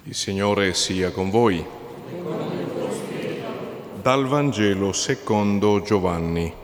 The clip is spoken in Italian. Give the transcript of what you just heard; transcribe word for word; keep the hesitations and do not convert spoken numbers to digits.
Il Signore sia con voi. Dal Vangelo secondo Giovanni.